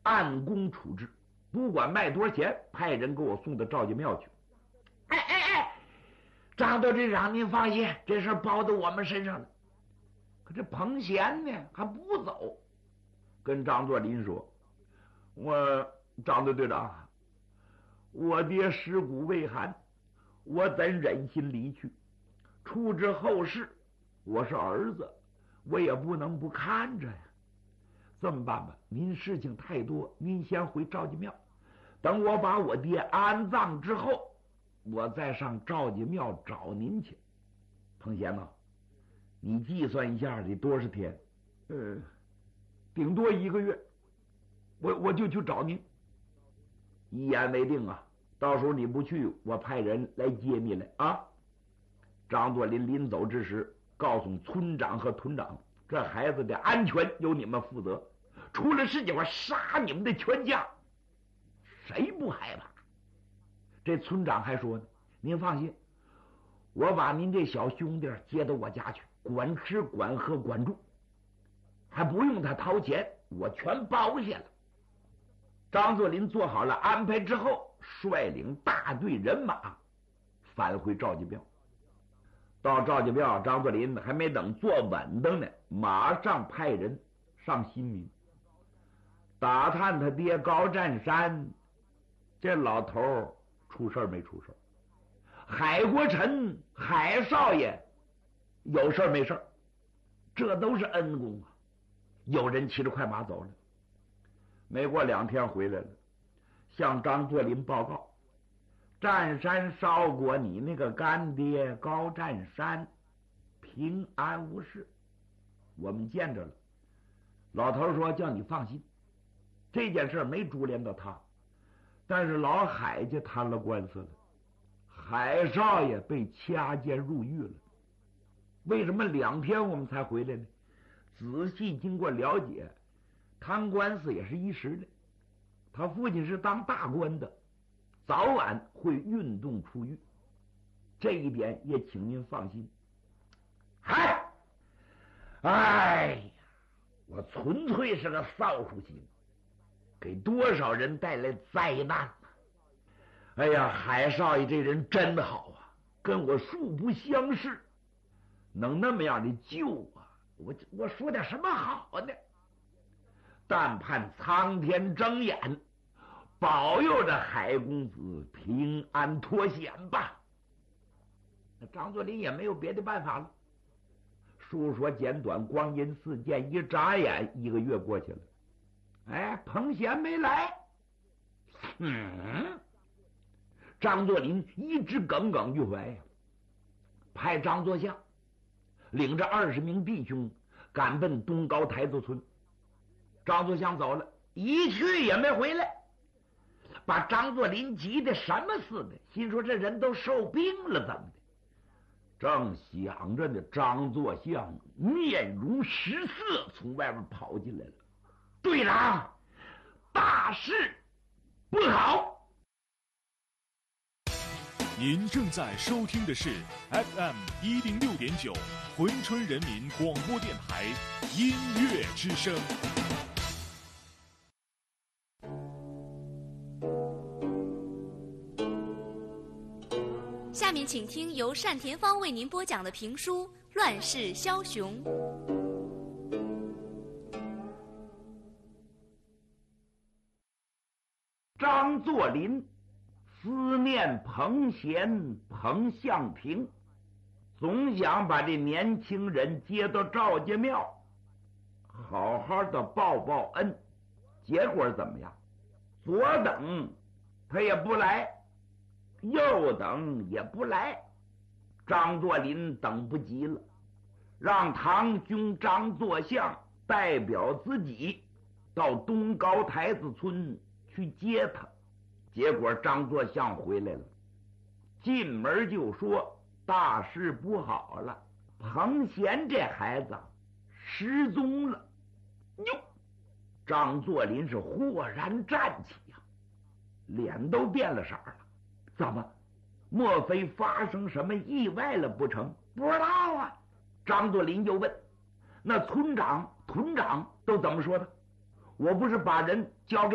按工处置，不管卖多少钱，派人给我送到赵家庙去。张队长，您放心，这事包到我们身上了。可这彭贤呢还不走，跟张作霖说：“张队长，我爹尸骨未寒，我怎忍心离去？处置后事，我是儿子，我也不能不看着呀。这么办吧，您事情太多，您先回赵家庙，等我把我爹安葬之后，我再上赵家庙找您去。彭贤呐，你计算一下得多少天？顶多1个月，我就去找您。一言为定啊！到时候你不去，我派人来接你来啊！”张作霖临走之时，告诉村长和屯长，这孩子的安全由你们负责，出了事情我杀你们的全家，谁不害怕？这村长还说呢：“您放心，我把您这小兄弟接到我家去，管吃管喝管住，还不用他掏钱，我全包下了。”张作霖做好了安排之后，率领大队人马返回赵家庙。到赵家庙，张作霖还没等坐稳当呢，马上派人上新民打探他爹高占山这老头出事没出事，海国臣海少爷有事没事，这都是恩公啊。有人骑着快马走了，没过2天回来了，向张作霖报告：占山烧过你那个干爹高占山平安无事，我们见着了。老头说叫你放心，这件事没株连到他，但是老海家摊了官司了，海少爷被掐监入狱了。为什么2天我们才回来呢？仔细经过了解，摊官司也是一时的，他父亲是当大官的，早晚会运动出狱，这一点也请您放心。哎呀，我纯粹是个扫帚星，给多少人带来灾难啊！哎呀，海少爷这人真好啊，跟我素不相识，能那么样的救我，我说点什么好呢？但盼苍天睁眼，保佑着海公子平安脱险吧。那张作霖也没有别的办法了。述说简短，光阴似箭，一眨眼1个月过去了。彭贤没来。张作霖一直耿耿于怀呀，派张作相领着20名弟兄赶奔东高台子村。张作相走了，一去也没回来，把张作霖急得什么似的，心说这人都受病了怎么的？正想着呢，张作相面容失色从外面跑进来了：“队长，大事不好！” 您正在收听的是 FM 106.9珲春人民广播电台音乐之声。 下面请听由单田芳为您播讲的评书《乱世枭雄》。 张作霖思念彭贤、彭相庭，总想把这年轻人接到赵家庙，好好的报报恩。结果怎么样？左等他也不来，右等也不来。张作霖等不及了，让堂兄张作相代表自己到东高台子村去接他。结果张作相回来了，进门就说大事不好了，彭贤这孩子失踪了。哟，张作霖是豁然站起呀，脸都变了色了。怎么？莫非发生什么意外了不成？不知道啊。张作霖就问：那村长、屯长都怎么说的？我不是把人交给